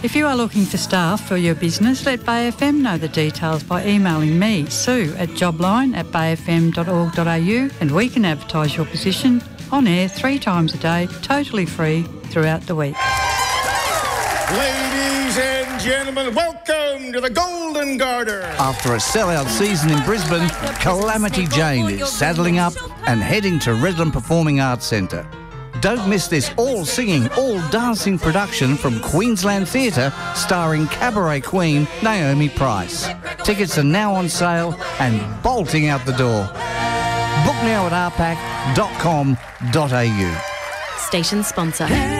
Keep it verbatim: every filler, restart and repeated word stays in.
If you are looking for staff for your business, let Bay F M know the details by emailing me, Sue, at jobline at bay f m dot org dot a u, and we can advertise your position on air three times a day, totally free throughout the week. Ladies and gentlemen, welcome to the Golden Garter. After a sellout season in Brisbane, Calamity Jane is saddling up and heading to Redland Performing Arts Centre. Don't miss this all-singing, all-dancing production from Queensland Theatre starring cabaret queen Naomi Price. Tickets are now on sale and bolting out the door. Book now at r pac dot com dot a u. Station sponsor.